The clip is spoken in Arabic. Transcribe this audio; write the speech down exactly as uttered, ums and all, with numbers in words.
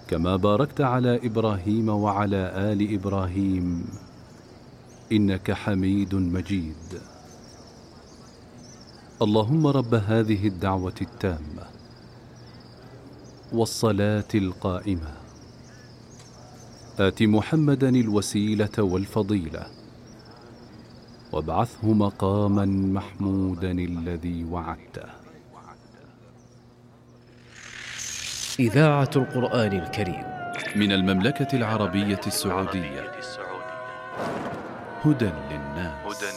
كما باركت على إبراهيم وعلى آل إبراهيم إنك حميد مجيد. اللهم رب هذه الدعوة التامة والصلاة القائمة آت محمدا الوسيلة والفضيلة وابعثه مقاما محمودا الذي وعدته. إذاعة القرآن الكريم من المملكة العربية السعودية. هدى للناس.